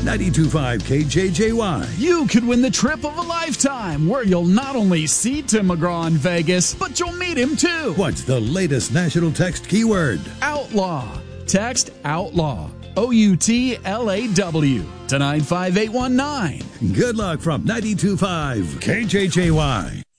92.5 KJJY. You could win the trip of a lifetime, where you'll not only see Tim McGraw in Vegas, but you'll meet him too. What's the latest national text keyword? Outlaw. Text OUTLAW. OUTLAW to 95819. Good luck from 92.5 KJJY.